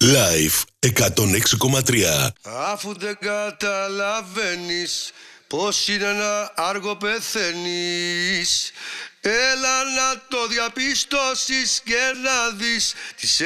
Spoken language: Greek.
Live 106,3. Αφού δεν καταλαβαίνεις πως είναι να άργο πεθαίνεις, έλα να το διαπιστώσεις και να δεις τις